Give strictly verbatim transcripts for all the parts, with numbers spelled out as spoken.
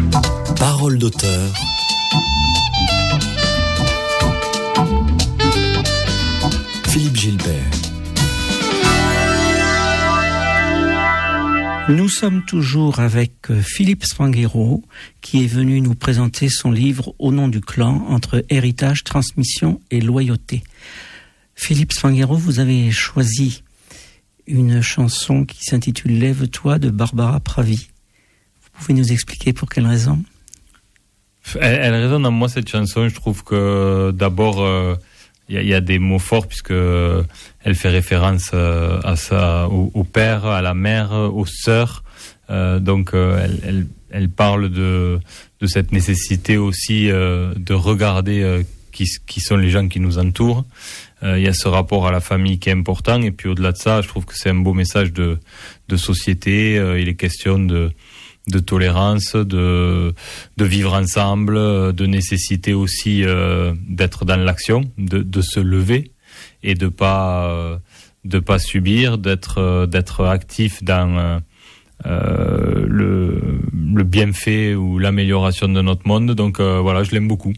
Parole d'auteur. Philippe Gilbert. Nous sommes toujours avec Philippe Spanghero, qui est venu nous présenter son livre Au nom du clan, entre héritage, transmission et loyauté. Philippe Spanghero, vous avez choisi une chanson qui s'intitule Lève-toi de Barbara Pravi. Vous pouvez nous expliquer pour quelle raison ? Elle, elle résonne en moi, cette chanson. Je trouve que d'abord, il euh, y, y a des mots forts, puisque euh, elle fait référence euh, à ça, au, au père, à la mère, aux sœurs. Euh, donc, euh, elle, elle, elle parle de, de cette nécessité aussi euh, de regarder euh, qui, qui sont les gens qui nous entourent. Il euh, y a ce rapport à la famille qui est important. Et puis, au-delà de ça, je trouve que c'est un beau message de, de société. Euh, il est question de... de tolérance, de de vivre ensemble, de nécessité aussi euh, d'être dans l'action, de de se lever et de pas euh, de pas subir, d'être euh, d'être actif dans euh, le le bienfait ou l'amélioration de notre monde. Donc euh, voilà, je l'aime beaucoup.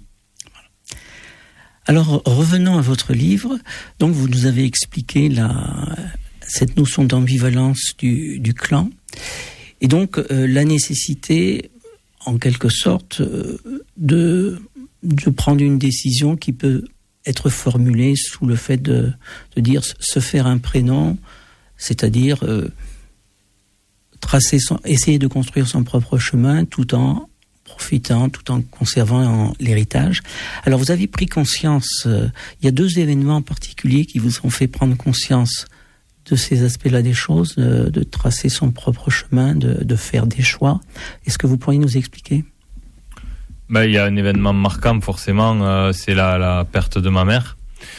Alors revenons à votre livre. Donc vous nous avez expliqué la cette notion d'ambivalence du du clan. Et donc, euh, la nécessité, en quelque sorte, euh, de, de prendre une décision qui peut être formulée sous le fait de, de dire se faire un prénom, c'est-à-dire euh, tracer son, essayer de construire son propre chemin tout en profitant, tout en conservant en, l'héritage. Alors, vous avez pris conscience, euh, il y a deux événements particuliers qui vous ont fait prendre conscience de ces aspects-là des choses, de, de tracer son propre chemin, de, de faire des choix. Est-ce que vous pourriez nous expliquer ? Ben, il y a un événement marquant, forcément, euh, c'est la, la perte de ma mère.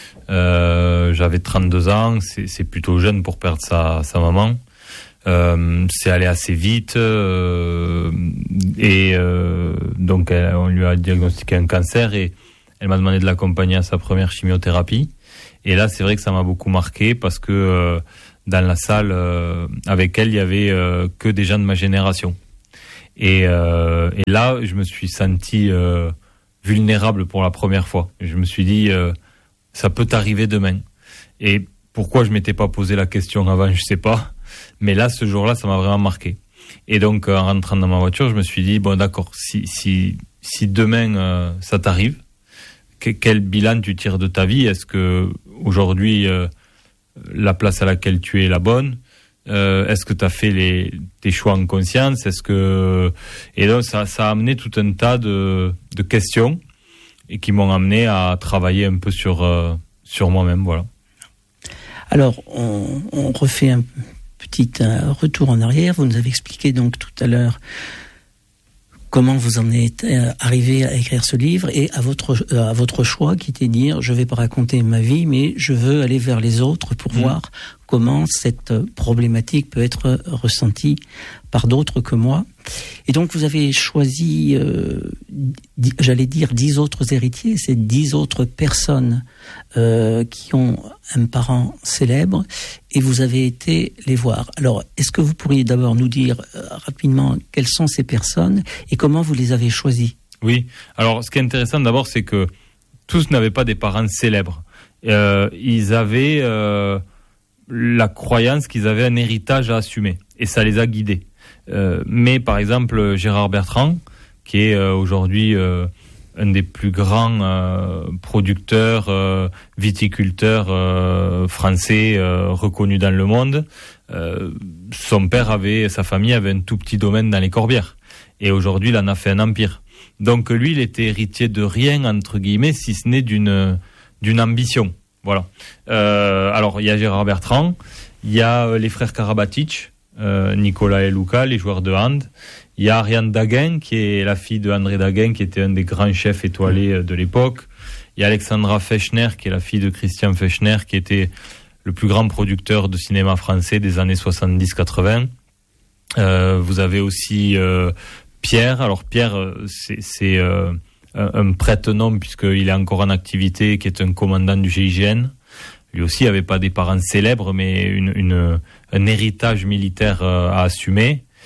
Euh, j'avais trente-deux ans, c'est, c'est plutôt jeune pour perdre sa, sa maman. Euh, c'est allé assez vite, euh, et euh, donc elle, on lui a diagnostiqué un cancer, et elle m'a demandé de l'accompagner à sa première chimiothérapie. Et là, c'est vrai que ça m'a beaucoup marqué, parce que euh, dans la salle, euh, avec elle, il y avait euh, que des gens de ma génération. Et, euh, et là, je me suis senti euh, vulnérable pour la première fois. Je me suis dit, euh, ça peut t'arriver demain. Et pourquoi je m'étais pas posé la question avant, je sais pas. Mais là, ce jour-là, ça m'a vraiment marqué. Et donc, en rentrant dans ma voiture, je me suis dit, bon, d'accord, si, si, si demain euh, ça t'arrive, quel bilan tu tires de ta vie ? Est-ce que aujourd'hui euh, la place à laquelle tu es est la bonne ? euh, Est-ce que tu as fait les, tes choix en conscience ? Est-ce que et donc ça, ça a amené tout un tas de, de questions, et qui m'ont amené à travailler un peu sur euh, sur moi-même. Voilà. Alors on, on refait un petit euh, retour en arrière. Vous nous avez expliqué donc tout à l'heure comment vous en êtes arrivé à écrire ce livre, et à votre à votre choix qui était de dire je vais pas raconter ma vie, mais je veux aller vers les autres pour mmh. voir comment cette problématique peut être ressentie par d'autres que moi. Et donc vous avez choisi, euh, dix, j'allais dire dix autres héritiers, c'est dix autres personnes euh, qui ont un parent célèbre, et vous avez été les voir. Alors, est-ce que vous pourriez d'abord nous dire euh, rapidement quelles sont ces personnes et comment vous les avez choisies ? Oui, alors ce qui est intéressant d'abord, c'est que tous n'avaient pas des parents célèbres. Euh, ils avaient euh, la croyance qu'ils avaient un héritage à assumer, et ça les a guidés. Euh, mais par exemple, Gérard Bertrand, qui est euh, aujourd'hui euh, un des plus grands euh, producteurs, euh, viticulteurs euh, français euh, reconnus dans le monde, euh, son père avait, sa famille avait un tout petit domaine dans les Corbières, et aujourd'hui il en a fait un empire. Donc lui, il était héritier de rien, entre guillemets, si ce n'est d'une d'une ambition. Voilà. Euh, alors il y a Gérard Bertrand, il y a euh, les frères Karabatic, euh, Nicolas et Luca, les joueurs de hand. Il y a Ariane Daguin, qui est la fille de André Daguin, qui était un des grands chefs étoilés de l'époque. Il y a Alexandra Fechner, qui est la fille de Christian Fechner, qui était le plus grand producteur de cinéma français des années soixante-dix quatre-vingts. Euh, vous avez aussi euh, Pierre. Alors Pierre, c'est, c'est euh, un, un prête-nom, puisqu'il est encore en activité, qui est un commandant du G I G N. Lui aussi n'avait pas des parents célèbres, mais une, une, un héritage militaire euh, à assumer.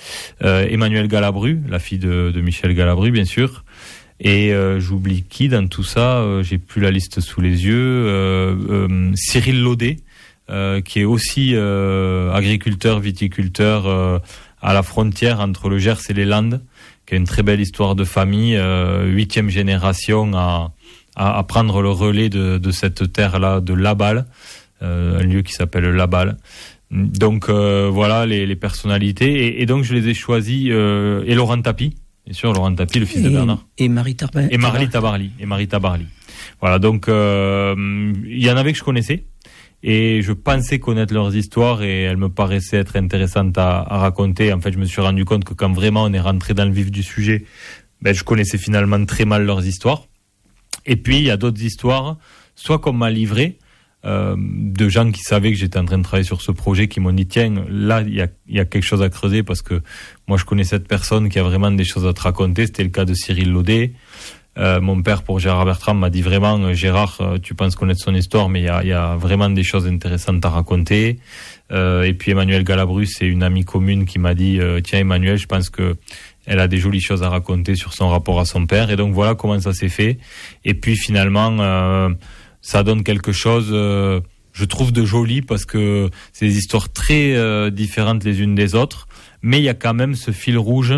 euh, Emmanuelle Galabru, la fille de, de Michel Galabru, bien sûr. Et euh, j'oublie qui dans tout ça, euh, j'ai plus la liste sous les yeux. Euh, euh, Cyril Laudet, euh, qui est aussi euh, agriculteur, viticulteur euh, à la frontière entre le Gers et les Landes, qui a une très belle histoire de famille, euh, huitième génération à, à, à prendre le relais de, de cette terre-là, de Laballe, euh, un lieu qui s'appelle Laballe. Donc euh, voilà les, les personnalités. Et, et donc je les ai choisis, euh, et Laurent Tapie, bien sûr, Laurent Tapie, le fils et, de Bernard. Et Marie Tabarly. Et Marie Tabarly. Et Marie Tabarly. Voilà, donc euh, il y en avait que je connaissais. Et je pensais connaître leurs histoires et elles me paraissaient être intéressantes à, à raconter. En fait, je me suis rendu compte que quand vraiment on est rentré dans le vif du sujet, ben, je connaissais finalement très mal leurs histoires. Et puis, il y a d'autres histoires, soit qu'on m'a livré, euh, de gens qui savaient que j'étais en train de travailler sur ce projet, qui m'ont dit, tiens, là, il y a, il y a quelque chose à creuser parce que moi, je connais cette personne qui a vraiment des choses à te raconter. C'était le cas de Cyril Laudet. Euh, mon père, pour Gérard Bertrand, m'a dit vraiment, Gérard, euh, tu penses connaître son histoire, mais il y a, y a vraiment des choses intéressantes à raconter. Euh, et puis Emmanuelle Galabru, c'est une amie commune qui m'a dit, euh, tiens Emmanuelle, je pense que elle a des jolies choses à raconter sur son rapport à son père. Et donc voilà comment ça s'est fait. Et puis finalement, euh, ça donne quelque chose, euh, je trouve, de joli parce que c'est des histoires très euh, différentes les unes des autres, mais il y a quand même ce fil rouge.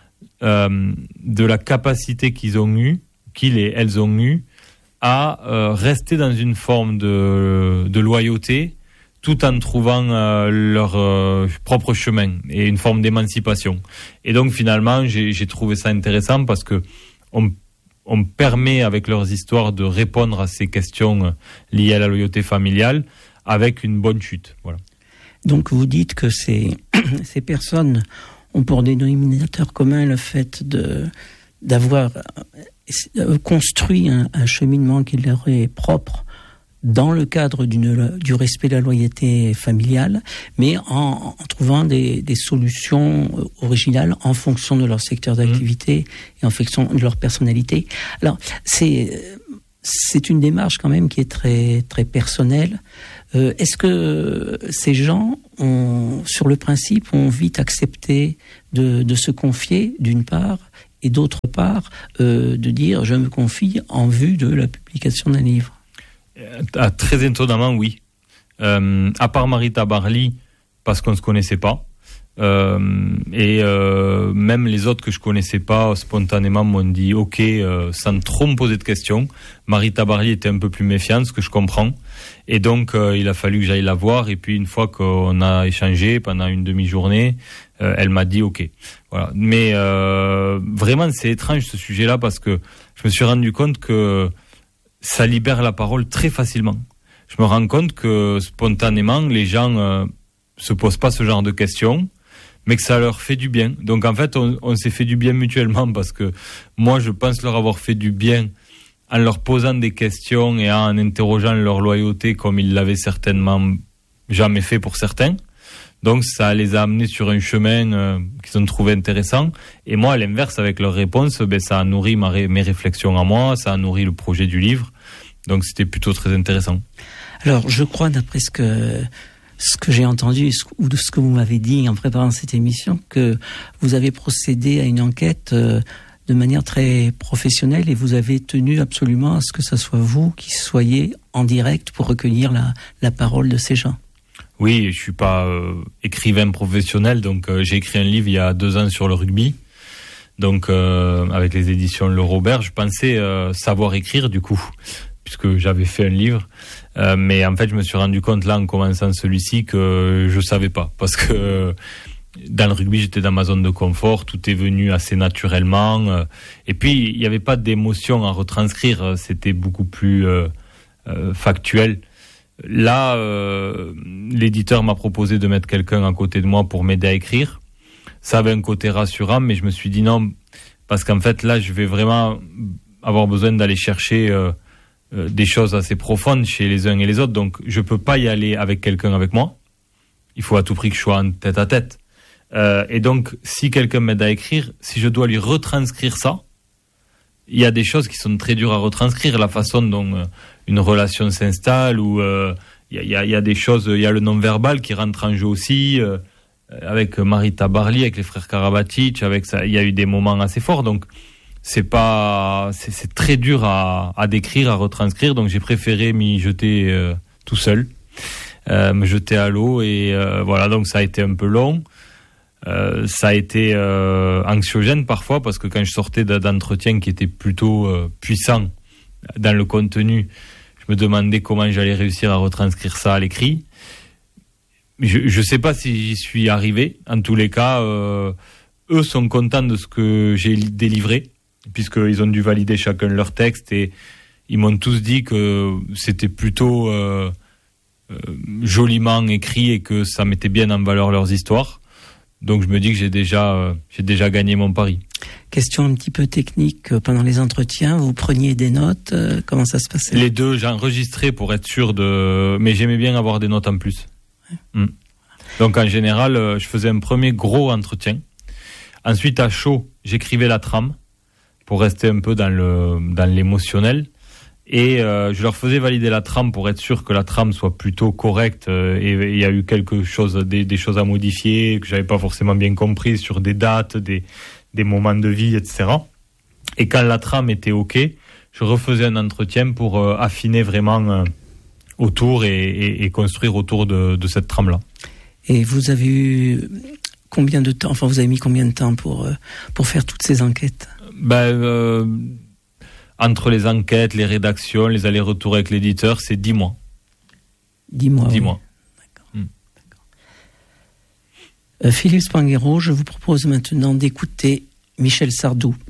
Euh, de la capacité qu'ils ont eu, qu'ils et elles ont eu, à euh, rester dans une forme de, de loyauté, tout en trouvant euh, leur euh, propre chemin et une forme d'émancipation. Et donc finalement, j'ai, j'ai trouvé ça intéressant parce que on, on permet avec leurs histoires de répondre à ces questions liées à la loyauté familiale avec une bonne chute. Voilà. Donc vous dites que ces, ces personnes ont pour dénominateur commun le fait de, d'avoir construit un, un cheminement qui leur est propre dans le cadre d'une, du respect de la loyauté familiale, mais en, en trouvant des, des solutions originales en fonction de leur secteur d'activité mmh. et en fonction de leur personnalité. Alors, c'est, c'est une démarche quand même qui est très, très personnelle. Euh, est-ce que ces gens ont, sur le principe, ont vite accepté de, de se confier, d'une part, et d'autre part, euh, de dire « je me confie en vue de la publication d'un livre » ? Ah, très étonnamment, oui. Euh, à part Marie Tabarly, parce qu'on ne se connaissait pas. Euh, et euh, même les autres que je connaissais pas, spontanément, m'ont dit « ok, euh, sans trop me poser de questions ». Marie Tabarly était un peu plus méfiante, ce que je comprends. Et donc, euh, il a fallu que j'aille la voir. Et puis, une fois qu'on a échangé pendant une demi-journée, euh, elle m'a dit « ok ». Voilà. Mais euh, vraiment, c'est étrange ce sujet-là parce que je me suis rendu compte que ça libère la parole très facilement. Je me rends compte que spontanément, les gens euh, se posent pas ce genre de questions, mais que ça leur fait du bien. Donc en fait, on, on s'est fait du bien mutuellement parce que moi, je pense leur avoir fait du bien en leur posant des questions et en interrogeant leur loyauté comme ils l'avaient certainement jamais fait pour certains. Donc ça les a amenés sur un chemin euh, qu'ils ont trouvé intéressant. Et moi, à l'inverse, avec leurs réponses, ben, ça a nourri ma ré- mes réflexions à moi, ça a nourri le projet du livre. Donc c'était plutôt très intéressant. Alors je crois, d'après ce que, ce que j'ai entendu ou de ce que vous m'avez dit en préparant cette émission, que vous avez procédé à une enquête euh, de manière très professionnelle et vous avez tenu absolument à ce que ce soit vous qui soyez en direct pour recueillir la, la parole de ces gens. Oui, je suis pas euh, écrivain professionnel, donc euh, j'ai écrit un livre il y a deux ans sur le rugby, donc euh, avec les éditions Le Robert. Je pensais euh, savoir écrire du coup, puisque j'avais fait un livre, euh, mais en fait je me suis rendu compte là en commençant celui-ci que je savais pas, parce que euh, dans le rugby j'étais dans ma zone de confort, tout est venu assez naturellement, euh, et puis il n'y avait pas d'émotion à retranscrire, c'était beaucoup plus euh, euh, factuel. Là, euh, l'éditeur m'a proposé de mettre quelqu'un à côté de moi pour m'aider à écrire. Ça avait un côté rassurant, mais je me suis dit non, parce qu'en fait, là, je vais vraiment avoir besoin d'aller chercher euh, euh, des choses assez profondes chez les uns et les autres. Donc, je peux pas y aller avec quelqu'un avec moi. Il faut à tout prix que je sois en tête à tête. Euh, et donc, si quelqu'un m'aide à écrire, si je dois lui retranscrire ça, il y a des choses qui sont très dures à retranscrire, la façon dont euh, une relation s'installe, ou il euh, y, y, y a des choses, il y a le non-verbal qui rentre en jeu aussi. Euh, avec Marita Barli, avec les frères Karabatic, avec ça, il y a eu des moments assez forts. Donc c'est pas, c'est, c'est très dur à, à décrire, à retranscrire. Donc j'ai préféré m'y jeter euh, tout seul, euh, me jeter à l'eau et euh, voilà. Donc ça a été un peu long. Euh, ça a été euh, anxiogène parfois parce que quand je sortais d'entretiens qui étaient plutôt euh, puissants dans le contenu, je me demandais comment j'allais réussir à retranscrire ça à l'écrit. Je ne sais pas si j'y suis arrivé. En tous les cas, euh, eux sont contents de ce que j'ai délivré puisqu'ils ont dû valider chacun leur texte et ils m'ont tous dit que c'était plutôt euh, euh, joliment écrit et que ça mettait bien en valeur leurs histoires. Donc je me dis que j'ai déjà, euh, j'ai déjà gagné mon pari. Question un petit peu technique, pendant les entretiens, vous preniez des notes, euh, comment ça se passait ? Les deux, j'enregistrais pour être sûr de... Mais j'aimais bien avoir des notes en plus. Ouais. Mmh. Donc en général, euh, je faisais un premier gros entretien. Ensuite, à chaud, j'écrivais la trame pour rester un peu dans, le, dans l'émotionnel. Et euh, je leur faisais valider la trame pour être sûr que la trame soit plutôt correcte. Euh, et il y a eu quelque chose, des, des choses à modifier que j'avais pas forcément bien compris sur des dates, des, des moments de vie, et cetera. Et quand la trame était OK, je refaisais un entretien pour euh, affiner vraiment euh, autour et, et, et construire autour de, de cette trame-là. Et vous avez eu combien de temps, enfin vous avez mis combien de temps pour, euh, pour faire toutes ces enquêtes ? Ben... Euh, Entre les enquêtes, les rédactions, les allers-retours avec l'éditeur, c'est dix mois. Dix mois. Dix oui. mois. D'accord. Mm. D'accord. Euh, Philippe Spanghero, je vous propose maintenant d'écouter Michel Sardou.